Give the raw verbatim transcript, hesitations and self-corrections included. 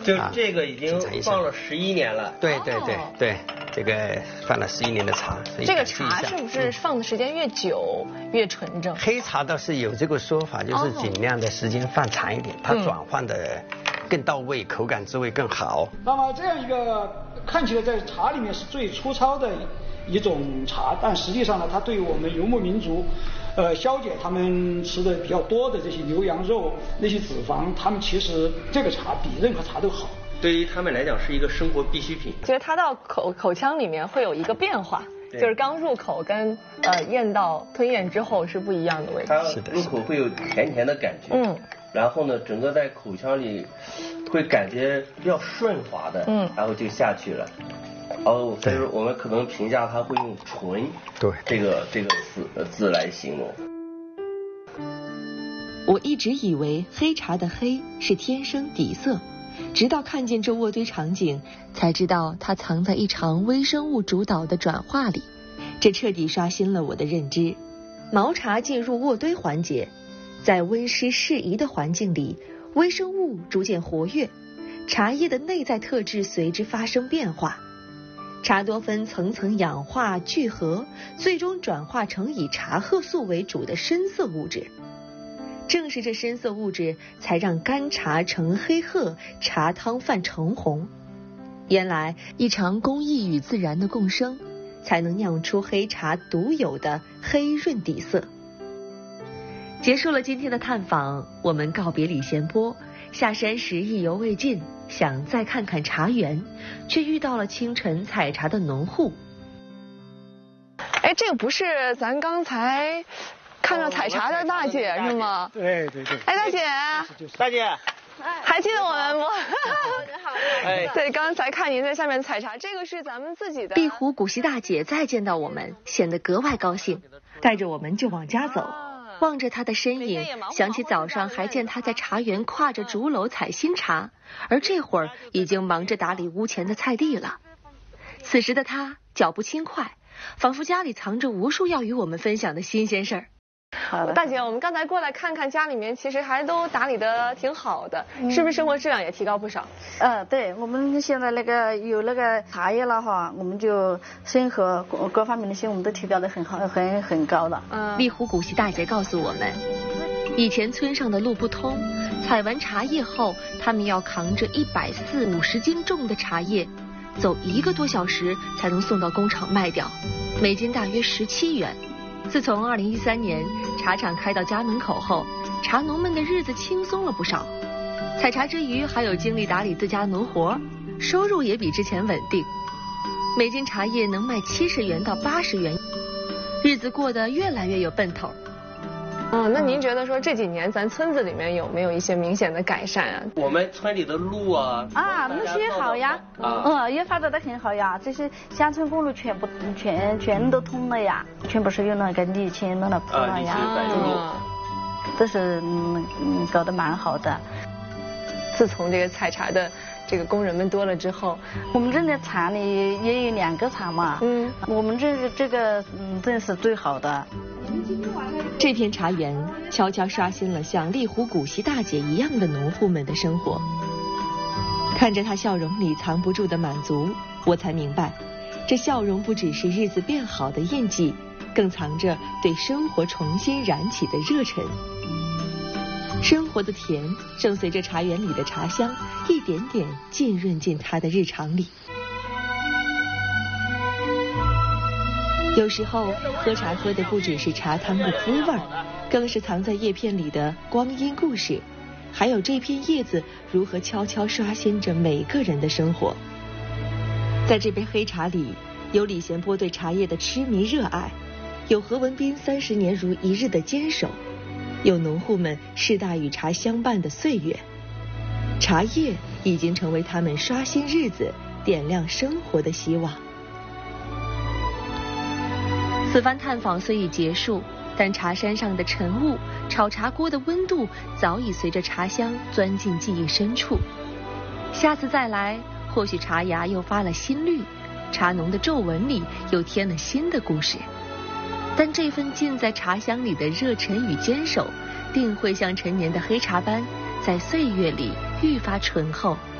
就这个已经放了十一年了。 对对对对，这个放了十一年的茶。 这个茶是不是放的时间越久越纯正？ 黑茶倒是有这个说法，就是尽量的时间放长一点，它转换的更到位，口感滋味更好。 那么这样一个看起来在茶里面是最粗糙的一种茶，但实际上呢，它对于我们游牧民族，呃，消解他们吃的比较多的这些牛羊肉那些脂肪，他们其实这个茶比任何茶都好。 对于他们来讲是一个生活必需品。 其实它到口口腔里面会有一个变化，就是刚入口跟呃咽到吞咽之后是不一样的味道。 它入口会有甜甜的感觉，嗯，然后呢，整个在口腔里会感觉比较顺滑的，嗯，然后就下去了。哦，所以说我们可能评价它会用纯， 对这个这个字呃字来形容。 我一直以为黑茶的黑是天生底色，直到看见这卧堆场景，才知道它藏在一场微生物主导的转化里。这彻底刷新了我的认知。毛茶进入卧堆环节，在温湿适宜的环境里，微生物逐渐活跃，茶叶的内在特质随之发生变化。茶多酚层层氧化聚合，最终转化成以茶褐素为主的深色物质。正是这深色物质，才让干茶呈黑褐，茶汤泛橙红。原来一场工艺与自然的共生，才能酿出黑茶独有的黑润底色。结束了今天的探访，我们告别礼贤坡，下山时意犹未尽，想再看看茶园，却遇到了清晨采茶的农户。 哎，这个不是咱刚才看到采茶的大姐是吗？ 对对对。 哎，大姐， 大姐， 还记得我们不？ 你好。 哎，对，刚才看您在下面采茶，这个是咱们自己的。 壁湖古稀大姐再见到我们，显得格外高兴，带着我们就往家走。望着她的身影，想起早上还见她在茶园挎着竹篓采新茶，而这会儿已经忙着打理屋前的菜地了。此时的她脚步轻快，仿佛家里藏着无数要与我们分享的新鲜事儿。 好的，大姐，我们刚才过来看看家里面，其实还都打理的挺好的，嗯、是不是生活质量也提高不少？ 呃，对，我们现在那个有那个茶叶了哈，我们就生活各各方面的些我们都提高的很好，很很高了。 嗯，丽湖古稀大姐告诉我们，以前村上的路不通，采完茶叶后，他们要扛着一百四五十斤重的茶叶，走一个多小时才能送到工厂卖掉，每斤大约十七元。自从二零一三年茶厂开到家门口后，茶农们的日子轻松了不少。采茶之余，还有精力打理自家农活，收入也比之前稳定。每斤茶叶能卖七十元到八十元，日子过得越来越有奔头。 哦，那您觉得说这几年咱村子里面有没有一些明显的改善啊？ 我们村里的路啊， 啊，那些好呀，啊、嗯，也发展的很好呀。这些乡村公路全部全全都通了呀，全部是用那个沥青弄了铺了呀， 啊， 都是嗯嗯搞得蛮好的。 自从这个采茶的这个工人们多了之后， 我们这里厂里也有两个厂嘛，嗯，我们这个这个嗯真是最好的。 这片茶园悄悄刷新了像丽湖古稀大姐一样的农户们的生活。看着她笑容里藏不住的满足，我才明白，这笑容不只是日子变好的印记，更藏着对生活重新燃起的热忱。生活的甜正随着茶园里的茶香一点点浸润进她的日常里。有时候喝茶喝的不只是茶汤的滋味，更是藏在叶片里的光阴故事，还有这片叶子如何悄悄刷新着每个人的生活。在这杯黑茶里，有李贤波对茶叶的痴迷热爱，有何文斌三十年如一日的坚守，有农户们世代与茶相伴的岁月。茶叶已经成为他们刷新日子、点亮生活的希望。此番探访虽已结束，但茶山上的晨雾、炒茶锅的温度早已随着茶香钻进记忆深处。下次再来，或许茶芽又发了新绿，茶农的皱纹里又添了新的故事。但这份浸在茶香里的热忱与坚守，定会像陈年的黑茶般，在岁月里愈发醇厚，